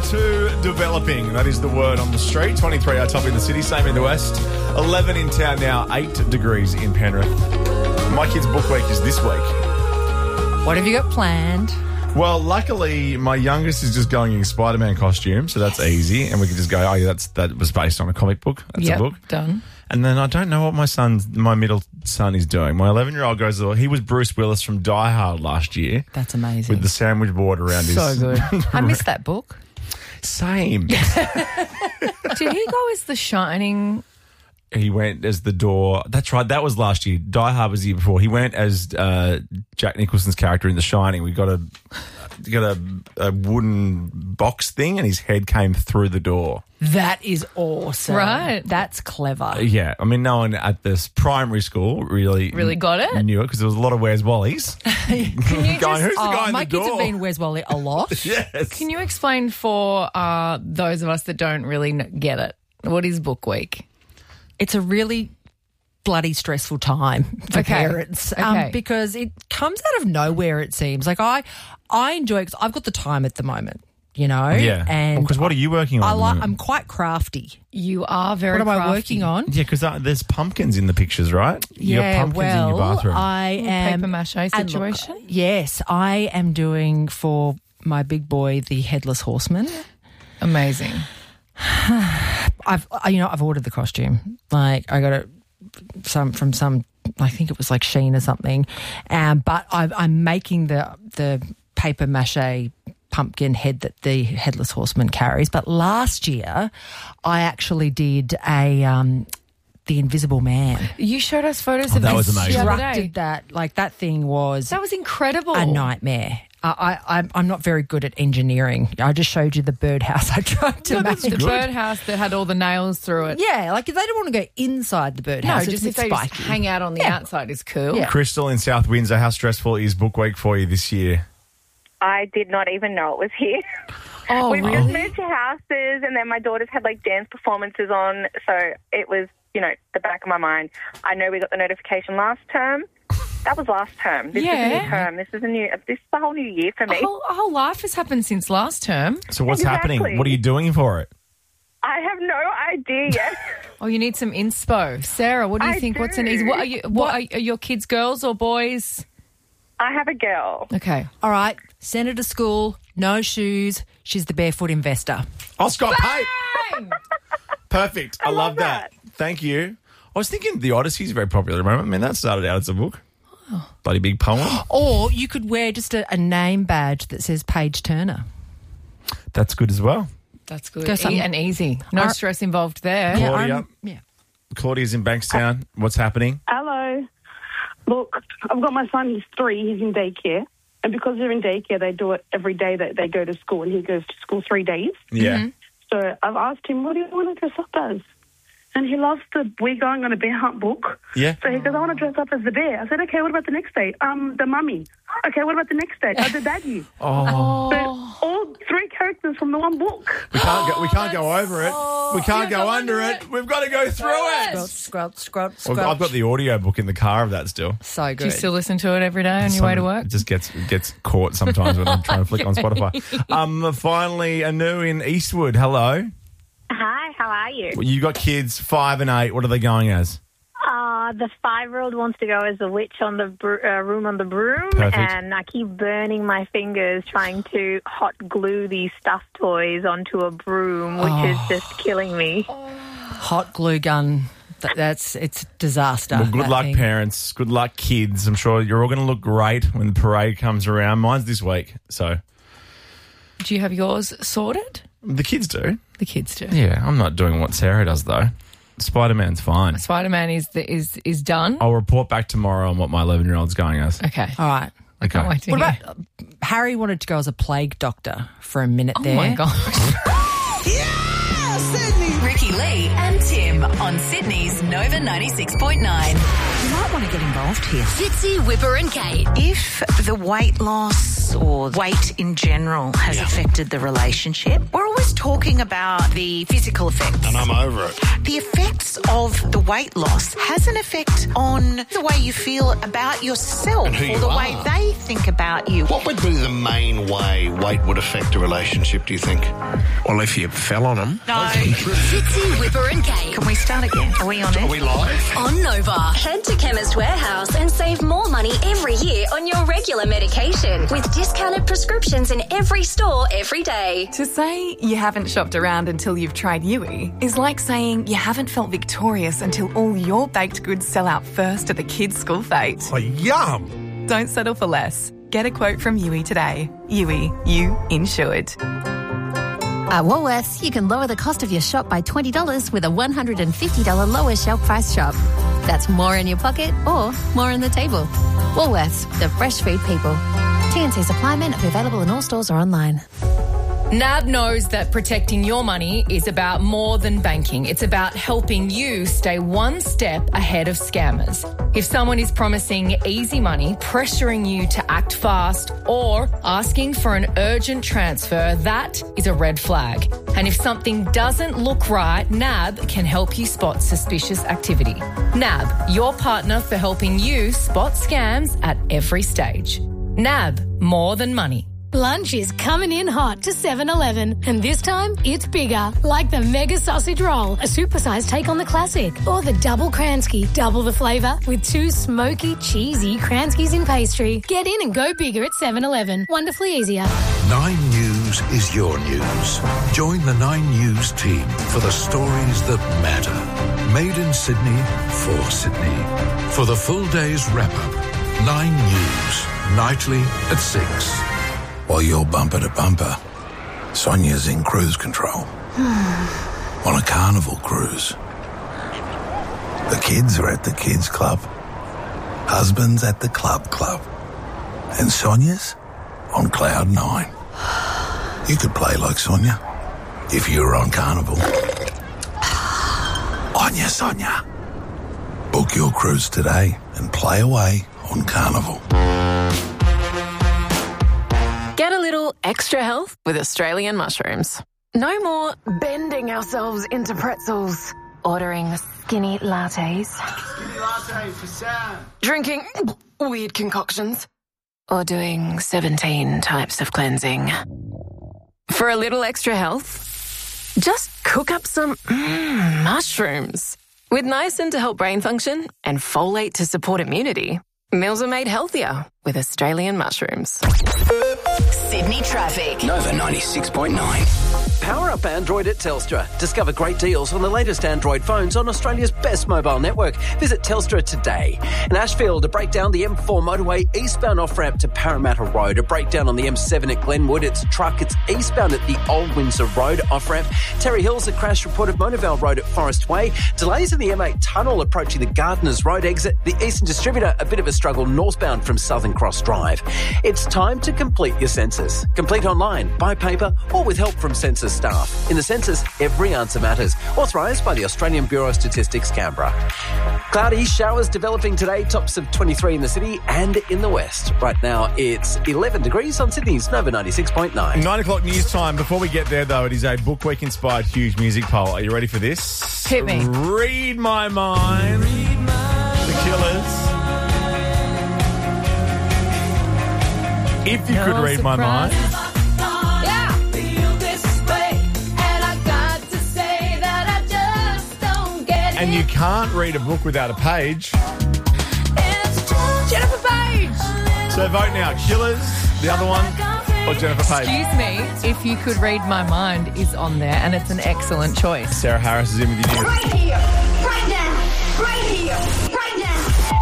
to developing. That is the word on the street. 23 our top in the city, same in the west. 11 in town now, 8 degrees in Penrith. My kids' book week is this week. What have you got planned? Well, luckily, my youngest is just going in Spider-Man costume, so that's easy. And we can just go, oh, yeah, that was based on a comic book. That's a book. Done. And then I don't know what my middle son is doing. My 11-year-old goes, he was Bruce Willis from Die Hard last year. That's amazing. With the sandwich board around his... So good. I missed that book. Same. Did he go as The Shining? He went as the door. That's right. That was last year. Die Hard was the year before. He went as Jack Nicholson's character in The Shining. We got a wooden box thing, and his head came through the door. That is awesome. Right. That's clever. Yeah. I mean, no one at this primary school really got it. Knew it because there was a lot of Where's Wally's. Can you Going, just, who's the guy in my the kids door? have been Where's Wally a lot. Yes. can you explain for those of us that don't really get it? What is book week? It's a really bloody stressful time for Okay. parents Okay. because it comes out of nowhere, it seems. Like I enjoy it 'cause I've got the time at the moment, you know? Yeah. And Because what are you working on? at the moment? I'm quite crafty. You are very What am I crafty. working on? Yeah, because there's pumpkins in the pictures, right? You got pumpkins in your bathroom. I am Paper mache and look, situation? yes, I am doing for my big boy the Headless Horseman. Amazing. I've ordered the costume. Like I got it from some. I think it was like Shein or something. But I'm making the paper mache pumpkin head that the Headless Horseman carries. But last year, I actually did the Invisible Man. You showed us photos of that this was amazing. the other day. Constructed that, like that thing was That was incredible. a nightmare. I'm not very good at engineering. I just showed you the birdhouse I tried to make. The birdhouse that had all the nails through it. Yeah, like if they don't want to go inside the No, birdhouse, just if it's they spiky. just hang out on the outside is cool. Yeah. Crystal in South Windsor, how stressful is book week for you this year? I did not even know it was here. Oh, We've just really? moved to houses, and then my daughters had like dance performances on, so it was, the back of my mind. I know we got the notification last term. That was last term. This is a new term. This is the whole new year for me. A whole life has happened since last term. So what's Exactly. happening? What are you doing for it? I have no idea yet. Oh, you need some inspo. Sarah, what do you I think? What's an do. easy? What are your kids girls or boys? I have a girl. Okay. All right, send her to school, no shoes. She's the barefoot investor. Oh, Scott Pate. Perfect. I love that. Thank you. I was thinking The Odyssey is very popular at the moment. I mean, that started out as a book. Bloody big poem. Or you could wear just a name badge that says Paige Turner. That's good as well. That's good. Go something- And easy. No stress involved there. Claudia. Yeah. Claudia's in Bankstown. What's happening? Hello. Look, I've got my son, he's 3, he's in daycare. And because they're in daycare, they do it every day that they go to school, and he goes to school 3 days. Yeah. So I've asked him, what do you want to dress up as? And he loves We're Going on a Bear Hunt book. Yeah. So he goes, I want to dress up as the bear. I said, okay, what about the next day? The mummy. Okay, what about the next day? The daddy. Oh. So all 3 characters from the one book. We can't go over it. We can't go under it. We've got to go through it. Scrub. I've got the audio book in the car of that still. So Do good. you still listen to it every day on your way to work? It just gets caught sometimes when I'm trying to flick on Spotify. Finally, Anu in Eastwood. Hello. Hi, how are you? You got kids 5 and 8. What are they going as? The 5-year-old wants to go as a witch on the room on the broom, Perfect. and I keep burning my fingers trying to hot glue these stuffed toys onto a broom, which is just killing me. Hot glue gun. It's disaster. Well, good that luck, thing. parents. Good luck, kids. I'm sure you're all going to look great when the parade comes around. Mine's this week, so Do you have yours sorted? the kids do. The kids do. Yeah, I'm not doing what Sarah does though. Spider-Man's fine. Spider-Man is done. I'll report back tomorrow on what my 11-year-old's going as. Okay. All right. I can't wait to What hear. about Harry wanted to go as a plague doctor for a minute there. Oh my gosh. Ricky Lee and Tim on Sydney's Nova 96.9. You might want to get involved here. Fitzy, Whipper and Kate. If the weight loss or weight in general has affected the relationship, we're always was talking about the physical effects. And I'm over it. The effects of the weight loss has an effect on the way you feel about yourself And who or you the are. way they think about you. What would be the main way weight would affect a relationship, do you think? Well, if you fell on them. No. Fitzy, Whipper and Kate. Can we start again? Are we on Are it? we live? On Nova. Head to Chemist Warehouse and save more money every year on your regular medication with discounted prescriptions in every store every day. To say you haven't shopped around until you've tried Yui is like saying you haven't felt victorious until all your baked goods sell out first at the kids' school fete. Oh, yum! Don't settle for less. Get a quote from Yui today. Yui, you insured. At Woolworths, you can lower the cost of your shop by $20 with a $150 lower shelf price shop. That's more in your pocket or more on the table. Woolworths, the fresh food people. TNC supply may not be available in all stores or online. NAB knows that protecting your money is about more than banking. It's about helping you stay one step ahead of scammers. If someone is promising easy money, pressuring you to act fast, or asking for an urgent transfer, that is a red flag. And if something doesn't look right, NAB can help you spot suspicious activity. NAB, your partner for helping you spot scams at every stage. NAB, more than money. Lunch is coming in hot to 7-Eleven, and this time it's bigger, like the Mega Sausage Roll, a supersized take on the classic, or the Double Kransky, double the flavour with 2 smoky, cheesy Kranskys in pastry. Get in and go bigger at 7-Eleven. Wonderfully easier. 9 News is your news. Join the 9 News team for the stories that matter. Made in Sydney, for Sydney. For the full day's wrap-up, 9 News, nightly at 6. While you're bumper to bumper, Sonia's in cruise control. On a carnival cruise. The kids are at the kids club. Husband's at the club. And Sonia's on cloud 9. You could play like Sonia if you were on carnival. On ya, Sonia. Book your cruise today and play away on carnival. Get a little extra health with Australian mushrooms. No more bending ourselves into pretzels, ordering skinny lattes, Skinny latte for Sam. drinking weird concoctions, or doing 17 types of cleansing. For a little extra health, just cook up some mushrooms. With niacin to help brain function and folate to support immunity, meals are made healthier with Australian mushrooms. Sydney traffic. Nova 96.9. Power up Android at Telstra. Discover great deals on the latest Android phones on Australia's best mobile network. Visit Telstra today. In Ashfield, a breakdown the M4 motorway eastbound off-ramp to Parramatta Road. A breakdown on the M7 at Glenwood. It's a truck. It's eastbound at the Old Windsor Road off-ramp. Terry Hills, a crash reported Monavale Road at Forest Way. Delays in the M8 tunnel approaching the Gardeners Road exit. The Eastern Distributor, a bit of a struggle northbound from Southern Cross Drive. It's time to complete your census. Complete online, by paper, or with help from census staff. In the census, every answer matters. Authorised by the Australian Bureau of Statistics, Canberra. Cloudy showers developing today, tops of 23 in the city and in the west. Right now, it's 11 degrees on Sydney's Nova 96.9. 9 o'clock news time. Before we get there, though, it is a Book Week inspired huge music poll. Are you ready for this? Hit me. Read My Mind. The Killers. If you could read my mind. And you can't read a book without a page. Jennifer Page! So vote now. Killers, the other one, or Jennifer Page. Excuse me, If You Could Read My Mind is on there, and it's an excellent choice. Sarah Harris is in with you. Right here, right now, right here, right now.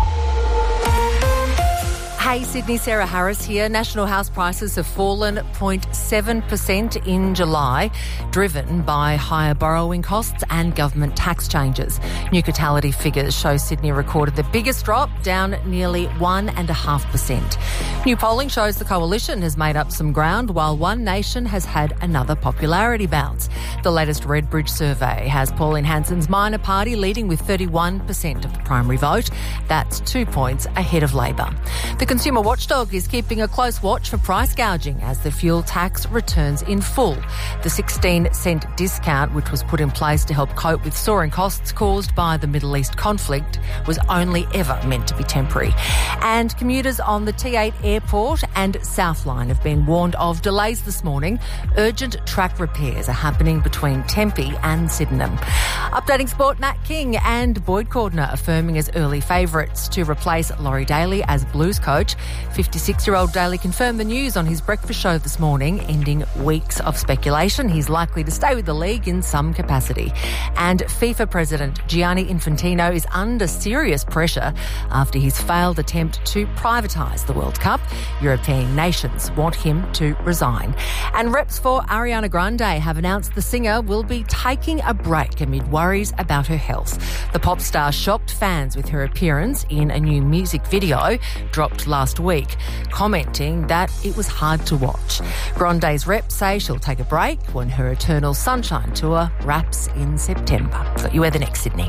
Hey Sydney, Sarah Harris here. National house prices have fallen 0.7% in July, driven by higher borrowing costs and government tax changes. New Catality figures show Sydney recorded the biggest drop, down nearly 1.5%. New polling shows the coalition has made up some ground, while One Nation has had another popularity bounce. The latest Redbridge survey has Pauline Hanson's minor party leading with 31% of the primary vote. That's 2 points ahead of Labor. The The Consumer Watchdog is keeping a close watch for price gouging as the fuel tax returns in full. The 16-cent discount, which was put in place to help cope with soaring costs caused by the Middle East conflict, was only ever meant to be temporary. And commuters on the T8 Airport and South Line have been warned of delays this morning. Urgent track repairs are happening between Tempe and Sydenham. Updating sport, Matt King and Boyd Cordner affirming as early favourites to replace Laurie Daly as Blues coach. 56-year-old Daly confirmed the news on his breakfast show this morning, ending weeks of speculation. He's likely to stay with the league in some capacity. And FIFA President Gianni Infantino is under serious pressure after his failed attempt to privatise the World Cup. European nations want him to resign. And reps for Ariana Grande have announced the singer will be taking a break amid worries about her health. The pop star shocked fans with her appearance in a new music video dropped last week, commenting that it was hard to watch. Grande's reps say she'll take a break when her Eternal Sunshine tour wraps in September. Got you weather next, Sydney.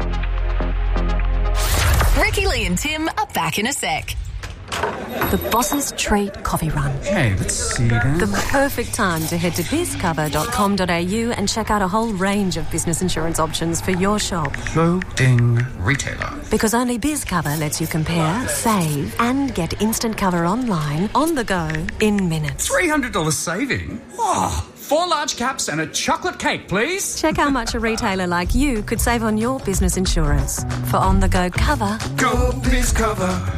Ricky, Lee and Tim are back in a sec. The Boss's Treat Coffee Run. Okay, let's see then. The perfect time to head to bizcover.com.au and check out a whole range of business insurance options for your shop. Loading retailer. Because only BizCover lets you compare, save, and get instant cover online, on the go, in minutes. $300 saving? Oh, 4 large caps and a chocolate cake, please. Check how much a retailer like you could save on your business insurance. For on-the-go cover. Go BizCover.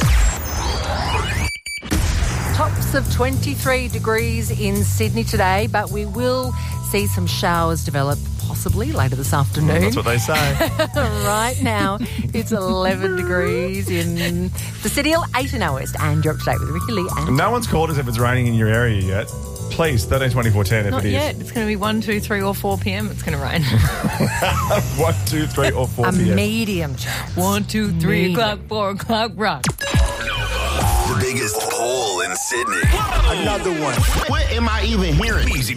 Tops of 23 degrees in Sydney today, but we will see some showers develop possibly later this afternoon. Well, that's what they say. Right now, it's 11 degrees in the city, 8 in our west, and you're up to date with Ricky Lee. And no one's called us if it's raining in your area yet. Please, 13 24 10 if Not it is. yet. It's going to be 1, 2, 3 or 4 p.m. It's going to rain. 1, 2, 3 or 4 a p.m. medium chance. 1, 2, 3 o'clock, 4 o'clock, rock. The biggest poll in Sydney. Another one. What am I even hearing? Easy.